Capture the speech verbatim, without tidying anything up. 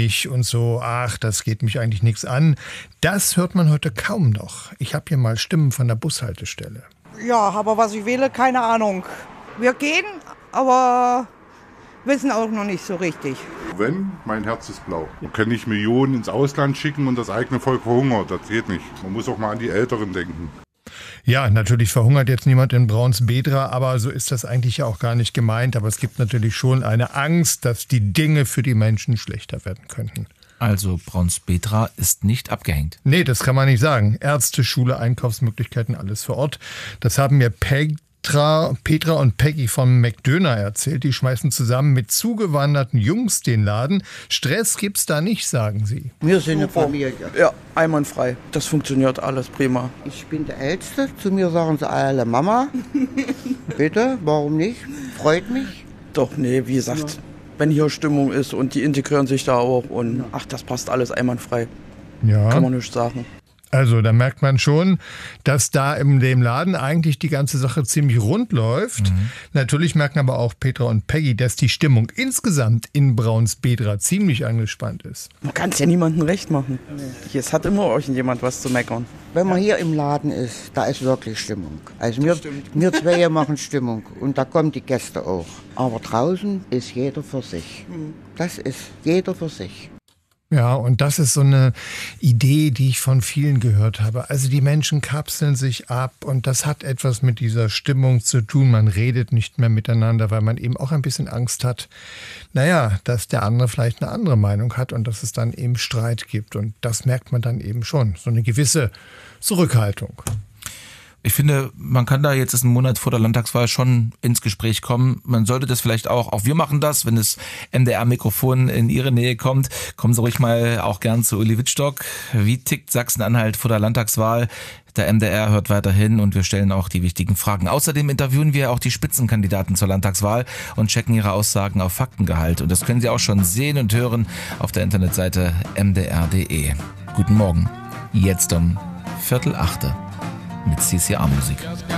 nicht und so, ach, das geht mich eigentlich nichts an. Das hört man heute kaum noch. Ich habe hier mal Stimmen von der Bushaltestelle. Ja, aber was ich wähle, keine Ahnung. Wir gehen, aber wissen auch noch nicht so richtig. Wenn, mein Herz ist blau. Man kann nicht Millionen ins Ausland schicken und das eigene Volk verhungert. Das geht nicht. Man muss auch mal an die Älteren denken. Ja, natürlich verhungert jetzt niemand in Braunsbedra, aber so ist das eigentlich ja auch gar nicht gemeint. Aber es gibt natürlich schon eine Angst, dass die Dinge für die Menschen schlechter werden könnten. Also Braunsbedra ist nicht abgehängt. Nee, das kann man nicht sagen. Ärzte, Schule, Einkaufsmöglichkeiten, alles vor Ort. Das haben mir Petra, Petra und Peggy von McDöner erzählt. Die schmeißen zusammen mit zugewanderten Jungs den Laden. Stress gibt's da nicht, sagen sie. Wir sind eine Familie. Ja, einwandfrei. Das funktioniert alles prima. Ich bin der Älteste. Zu mir sagen sie alle Mama. Bitte, warum nicht? Freut mich. Doch, nee, wie gesagt, ja. Wenn hier Stimmung ist und die integrieren sich da auch und ach, das passt alles einwandfrei. Ja. Kann man nicht sagen. Also da merkt man schon, dass da in dem Laden eigentlich die ganze Sache ziemlich rund läuft. Mhm. Natürlich merken aber auch Petra und Peggy, dass die Stimmung insgesamt in Braunsbedra ziemlich angespannt ist. Man kann es ja niemandem recht machen. Nee. Es hat immer irgendjemand was zu meckern. Wenn man hier im Laden ist, da ist wirklich Stimmung. Also wir, wir zwei machen Stimmung und da kommen die Gäste auch. Aber draußen ist jeder für sich. Das ist jeder für sich. Ja, und das ist so eine Idee, die ich von vielen gehört habe. Also die Menschen kapseln sich ab und das hat etwas mit dieser Stimmung zu tun. Man redet nicht mehr miteinander, weil man eben auch ein bisschen Angst hat, naja, dass der andere vielleicht eine andere Meinung hat und dass es dann eben Streit gibt. Und das merkt man dann eben schon, so eine gewisse Zurückhaltung. Ich finde, man kann da jetzt, ist ein Monat vor der Landtagswahl, schon ins Gespräch kommen. Man sollte das vielleicht auch, auch wir machen das, wenn das M D R-Mikrofon in Ihre Nähe kommt, kommen Sie ruhig mal auch gern zu Uli Wittstock. Wie tickt Sachsen-Anhalt vor der Landtagswahl? Der M D R hört weiterhin und wir stellen auch die wichtigen Fragen. Außerdem interviewen wir auch die Spitzenkandidaten zur Landtagswahl und checken ihre Aussagen auf Faktengehalt. Und das können Sie auch schon sehen und hören auf der Internetseite m d r punkt d e. Guten Morgen, jetzt um Viertel achte. Mit C C A-Musik.